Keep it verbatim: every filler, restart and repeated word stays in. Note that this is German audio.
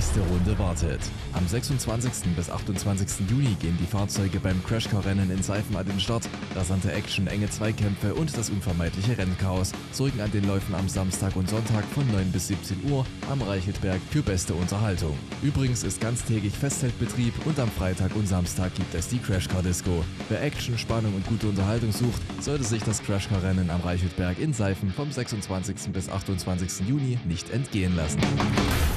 nächste Runde wartet. Am sechsundzwanzigsten bis achtundzwanzigsten Juni gehen die Fahrzeuge beim Crashcar-Rennen in Seifen an den Start. Rasante Action, enge Zweikämpfe und das unvermeidliche Rennchaos sorgen an den Läufen am Samstag und Sonntag von neun bis siebzehn Uhr am Reicheltberg für beste Unterhaltung. Übrigens ist ganztägig Festzeltbetrieb und am Freitag und Samstag gibt es die Crashcar-Disco. Wer Action, Spannung und gute Unterhaltung sucht, sollte sich das Crashcar-Rennen am Reicheltberg in Seifen vom sechsundzwanzigsten bis achtundzwanzigsten Juni nicht entgehen lassen.